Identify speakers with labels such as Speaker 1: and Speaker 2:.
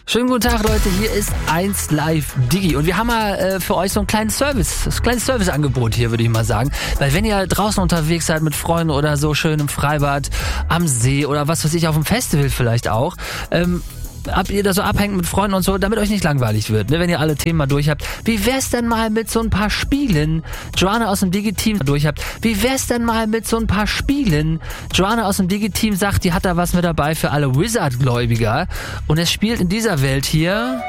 Speaker 1: Schönen guten Tag, Leute, hier ist 1 Live Digi und wir haben mal für euch so ein kleines Serviceangebot hier, würde ich mal sagen. Weil wenn ihr draußen unterwegs seid mit Freunden oder so, schön im Freibad, am See oder was weiß ich, auf dem Festival vielleicht auch, habt ihr da so abhängt mit Freunden und so, damit euch nicht langweilig wird, ne, wenn ihr alle Themen mal durch habt. Wie wär's denn mal mit so ein paar Spielen? Joanna aus dem Digi-Team durch habt. Wie wär's denn mal mit so ein paar Spielen? Joanna aus dem Digi-Team sagt, die hat da was mit dabei für alle Wizard-Gläubiger und es spielt in dieser Welt hier